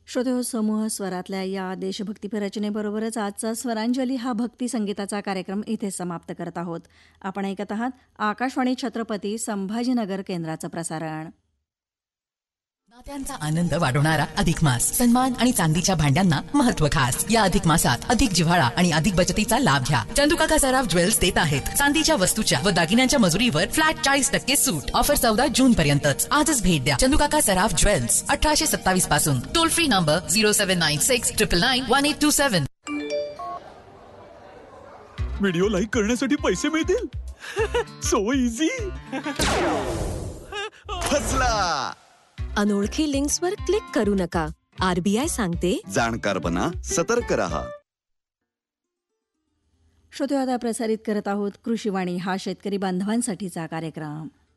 श्रोते समूह स्वरातल्या या देशभक्तीपर रचनेबरोबरच आजचा स्वरांजली हा भक्ती संगीताचा कार्यक्रम इथे समाप्त करत आहोत. आपण ऐकत आहात आकाशवाणी छत्रपती संभाजीनगर केंद्राचं प्रसारण. नात्यांचा आनंद वाढवणारा अधिक मास. सन्मान आणि चांदीच्या भांड्यांना महत्व खास. या अधिक मासात अधिक जिव्हाळा आणि अधिक बचतीचा लाभ घ्या. चंदुकाका सराफ ज्वेल्स देत आहेत चांदीच्या वस्तूच्या व दागिन्यांच्या मजुरीवर फ्लॅट 40% सूट. ऑफर 14 जून पर्यंतच. आजच भेट द्या चंदुकाका सराफ ज्वेल्स, 1827 पासून. Toll free number 0796 999 1827. Video like करण्यासाठी पैसे मिळतील. So easy. फसला. अनोळखी लिंक्सवर क्लिक करू नका. RBI सांगते, जाणकार बना, सतर्क रहा. श्रोते आता प्रसारित करत आहोत कृषीवाणी हा शेतकरी बांधवांसाठीचा कार्यक्रम.